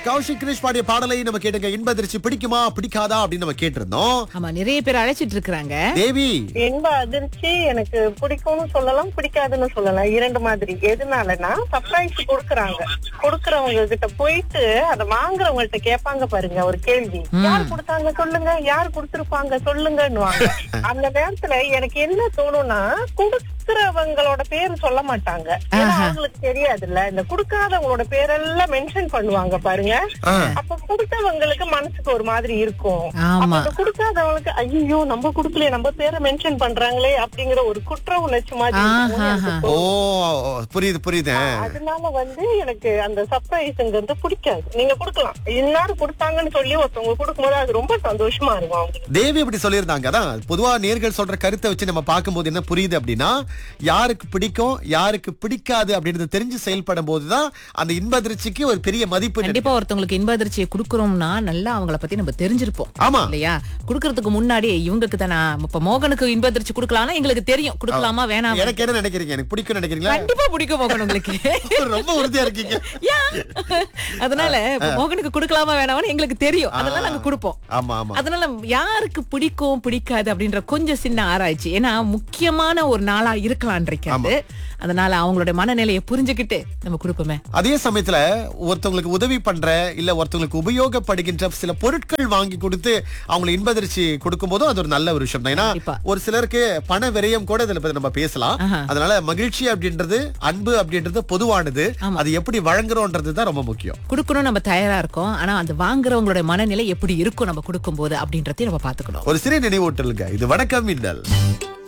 கௌஷிக் கிரிஷ் பாடிய பாடலை நம்ம கேட்டுங்க. இன்ப அதிர்ச்சி பிடிக்குமா பிடிக்காதா அப்படின்னு நம்ம கேட்டிருந்தோம். ஆமா, நிறைய பேர் அழைச்சிட்டு இருக்காங்க. தேவி, இன்ப அதிர்ச்சி எனக்கு பிடிக்கும்னு சொல்லலாம், பிடிக்காதுன்னு சொல்லலாம். இரண்டு மாதிரி. எதுனாலன்னா சர்ப்ரைஸ் கொடுக்கறவங்க கிட்ட போயிட்டு அதை வாங்குறவங்கள்ட்ட கேட்பாங்க பாருங்க ஒரு கேள்வி. யார் கொடுத்தாங்க சொல்லுங்க, யார் கொடுத்திருப்பாங்க சொல்லுங்கன்னுவாங்க. அந்த நேரத்துல எனக்கு என்ன தோணும்னா, கொடுக்கறவங்களோட பேர் சொல்ல மாட்டாங்க. ஏன்னா அவங்களுக்கு தெரியாதுல்ல. இந்த கொடுக்காதவங்களோட பேரெல்லாம் மென்ஷன் பண்ணுவாங்க பாருங்க. அப்ப கொடுத்தவங்களுக்கு மனசுக்கு ஒரு மாதிரி இருக்கும். கொடுக்காதவங்களுக்கு ஐயோ நம்ம கொடுக்கலையே, நம்ம பேரை மென்ஷன் பண்றாங்களே அப்படிங்கிற ஒரு குற்ற உணர்ச்சி மாதிரி. ஓ புரியுது. அதனால எனக்கு அந்த சர்ப்ரைஸ்ங்கிறது பிடிக்காது. நீங்க கொடுக்கலாம், இன்னாரும் கொடுத்தாங்கன்னு சொல்லி ஒருத்தவங்க கொடுக்கும்போது அது ரொம்ப சந்தோஷமா இருக்கும் அவங்களுக்கு. தேவி அப்படி சொல்லியிருந்தாங்க. அதான் பொதுவா நேர்கள் சொல்ற கருத்தை வச்சு நம்ம பார்க்கும்போது என்ன புரியுது அப்படின்னா, யாருக்கு பிடிக்கும் யாருக்கு பிடிக்காது அப்படின்றது தெரிஞ்சு செயல்படும் போதுதான் அந்த இன்ப அதிர்ச்சிக்கு ஒரு பெரிய மதிப்பு. கண்டிப்பா ஒருத்தவங்களுக்கு இன்ப அதிர்ச்சியை கொடுக்கறோம்னா நல்லா அவங்கள பத்தி நம்ம தெரிஞ்சிருப்போம். ஆமா இல்லையா? கொடுக்கறதுக்கு முன்னாடி இவங்களுக்கு தானே, இப்ப மோகனுக்கு இன்ப அதிர்ச்சி கொடுக்கலாம்னா எங்களுக்கு தெரியும் கொடுக்கலாமா வேணாம். எனக்கு என்ன நினைக்கிறீங்க? எனக்கு பிடிக்கும் நினைக்கிறீங்களா? கண்டிப்பா பிடிக்கும் மோகன் உங்களுக்கு. ரொம்ப உறுதியா இருக்கீங்க. அதனால மோகனுக்கு கொடுக்கலாமா வேணாம்னு எங்களுக்கு தெரியும். அதனால நாங்க கொடுப்போம். ஆமா ஆமா. அதனால யாருக்கு பிடிக்கும் பிடிக்காது அப்படின்ற கொஞ்சம் சின்ன ஆராய்ச்சி. ஏன்னா முக்கியமான ஒரு நாளா இருக்கலாம் இருக்காது. அதனால அவங்களோட மனநிலையை புரிஞ்சுக்கிட்டு நம்ம கொடுப்போமே. அதே சமயத்துல ஒருத்தவங்களுக்கு உதவி பண்ற இல்ல ஒருத்தவங்களுக்கு உபயோகப்படுகின்ற சில பொருட்கள் வாங்கி கொடுத்து அவங்களை இன்ப அதிர்ச்சி கொடுக்கும் போதும் அது ஒரு நல்ல ஒரு விஷயம் தான். ஏன்னா ஒரு சிலருக்கு பண விரயம் கூட இதுல பத்தி நம்ம பேசலாம். அதனால மகிழ்ச்சி அப்படின்றது, அன்பு அப்படின்றது பொதுவானது. அது எப்படி வழங்குறோம்ன்றது தான் ரொம்ப முக்கியம். கொடுக்கணும் நம்ம தயாரா இருக்கோம். ஆனா அந்த வாங்குறவங்களோட மனநிலை எப்படி இருக்கும் நம்ம கொடுக்கும் போது அப்படின்றதையும் நம்ம பாத்துக்கணும். ஒரு சிறிய நினைவூட்டலுங்க. இது வணக்கம் மின்னல்.